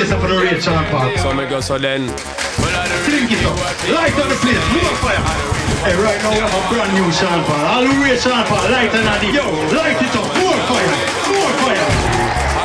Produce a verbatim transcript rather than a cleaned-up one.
place up on the Ray Sean Paul. So me go so then. Flink it up. Light on the place. More fire. Hey, right now we have a brand new Sean Paul. All the Ray Sean Paul. Light on the. Yo, light it up.